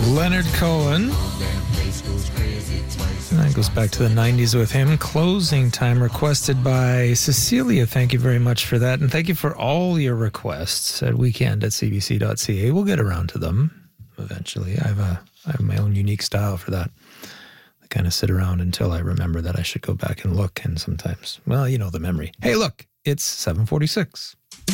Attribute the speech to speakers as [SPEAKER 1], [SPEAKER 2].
[SPEAKER 1] Leonard Cohen. And that goes back to the 90s with him. Closing Time requested by Cecilia. Thank you very much for that. And thank you for all your requests at weekend@cbc.ca. We'll get around to them eventually. I have my own unique style for that. I kind of sit around until I remember that I should go back and look. And sometimes, well, you know the memory. Hey, look, it's 7:46.